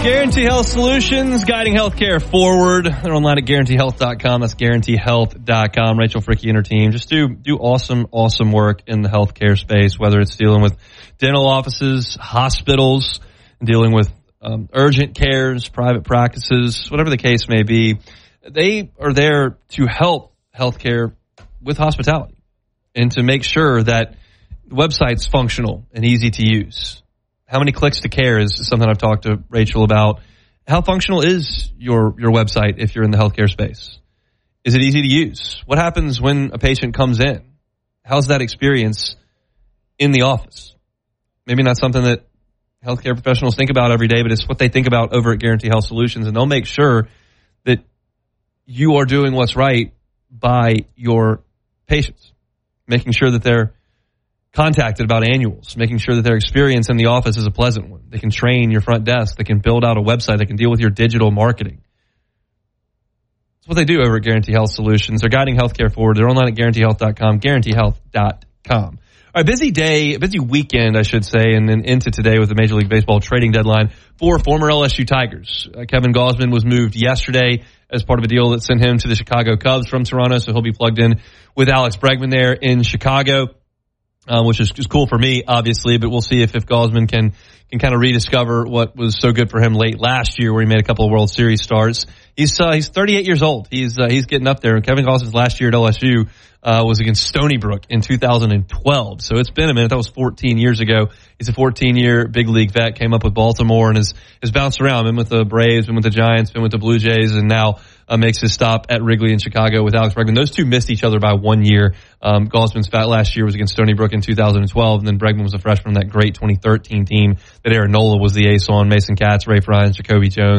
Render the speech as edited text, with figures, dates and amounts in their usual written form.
Guarantee Health Solutions, guiding healthcare forward. They're online at guaranteehealth.com. That's guaranteehealth.com. Rachel Fricke and her team just do awesome work in the healthcare space, whether it's dealing with dental offices, hospitals, dealing with urgent cares, private practices, whatever the case may be. They are there to help healthcare with hospitality and to make sure that the website's functional and easy to use. How many clicks to care is something I've talked to Rachel about. How functional is your website if you're in the healthcare space? Is it easy to use? What happens when a patient comes in? How's that experience in the office? Maybe not something that healthcare professionals think about every day, but it's what they think about over at Guarantee Health Solutions, and they'll make sure that you are doing what's right by your patients, making sure that they're contacted about annuals, making sure that their experience in the office is a pleasant one. They can train your front desk. They can build out a website. They can deal with your digital marketing. That's what they do over at Guarantee Health Solutions. They're guiding healthcare forward. They're online at guaranteehealth.com, guaranteehealth.com. All right, busy weekend, I should say, and then into today with the Major League Baseball trading deadline for former LSU Tigers. Kevin Gausman was moved yesterday as part of a deal that sent him to the Chicago Cubs from Toronto, so he'll be plugged in with Alex Bregman there in Chicago. Which is just cool for me, obviously, but we'll see if Gausman can kind of rediscover what was so good for him late last year where he made a couple of World Series starts. He's 38 years old. He's getting up there. And Kevin Gausman's last year at LSU was against Stony Brook in 2012. So it's been a minute. That was 14 years ago. He's a 14-year big league vet, came up with Baltimore and has bounced around. Been with the Braves, been with the Giants, been with the Blue Jays, and now makes his stop at Wrigley in Chicago with Alex Bregman. Those two missed each other by 1 year. Gausman's bat last year was against Stony Brook in 2012, and then Bregman was a freshman on that great 2013 team that Aaron Nola was the ace on. Mason Katz, Ray Fryans, Jacoby Jones.